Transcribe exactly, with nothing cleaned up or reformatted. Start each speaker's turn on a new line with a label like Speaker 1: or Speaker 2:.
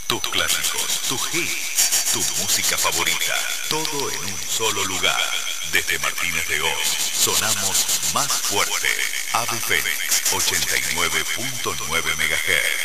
Speaker 1: tus clásicos, tus hits, tu música favorita, todo en un solo lugar. Desde Martínez de Oz, sonamos más fuerte. Ave Fénix, ochenta y nueve punto nueve megahertz.